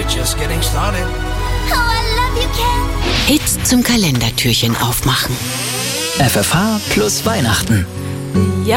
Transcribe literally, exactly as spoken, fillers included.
we're just getting started. Oh, I love you, Ken. Hits zum Kalendertürchen aufmachen. F F H plus Weihnachten.